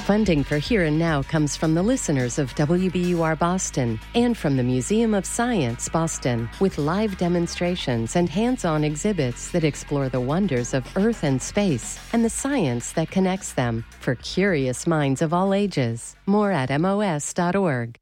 Funding for Here and Now comes from the listeners of WBUR Boston and from the Museum of Science, Boston, with live demonstrations and hands-on exhibits that explore the wonders of Earth and space and the science that connects them for curious minds of all ages. More at MOS.org.